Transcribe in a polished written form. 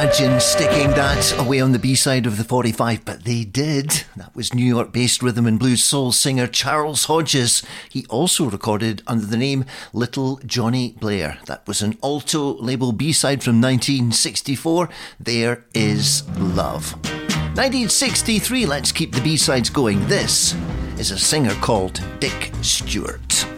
imagine sticking that away on the B-side of the 45, but they did. That was New York-based rhythm and blues soul singer Charles Hodges. He also recorded under the name Little Johnny Blair. That was an Alto label B-side from 1964. There Is Love. 1963, let's keep the B-sides going. This is a singer called Dick Stewart.